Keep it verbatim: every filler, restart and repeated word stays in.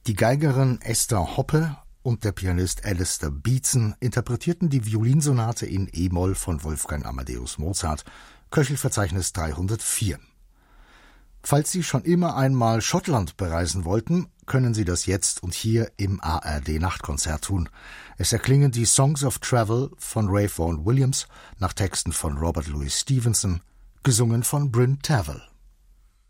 Die Geigerin Esther Hoppe und der Pianist Alistair Beatson interpretierten die Violinsonate in E-Moll von Wolfgang Amadeus Mozart, Köchelverzeichnis dreihundertvier. Falls Sie schon immer einmal Schottland bereisen wollten, können Sie das jetzt und hier im A R D-Nachtkonzert tun. Es erklingen die Songs of Travel von Ray Vaughan Williams nach Texten von Robert Louis Stevenson, gesungen von Bryn Tervel.